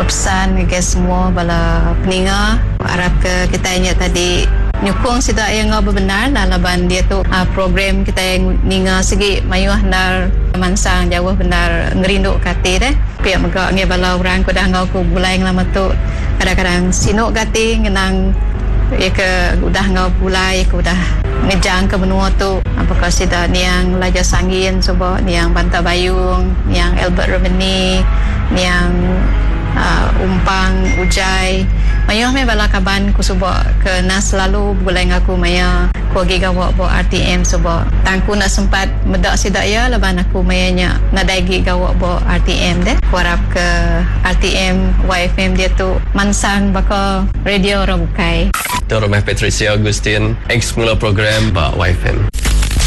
berpesan ke semua bala peninga harap ke kita ingat tadi nyukung sida yang benar lah laban dia tu program kita yang ninga segi mayuh nar mansang jauh benar ngerindu kati deh pihak megak nge bala orang ko dah ngau ko bulai lama tu kadang-kadang sinuk kati ngenang ya ke udah ngau bulai ko udah ngejang ke benua tu apakah sida niang Laja Sangin coba niang Banta Bayung niang Albert Romani niang Umpang Ujai mayuh me bala kaban ku suba ke nas selalu bulai ngaku maya ku agi gawak bo RTM suba tangku nak sempat medak sida ya laban aku mayanya nadaigi gawak bo RTM deh ku harap ke RTM YFM dia tu mansang baka radio orang bukai Dr. Patricia Agustin ex mula program ba YFM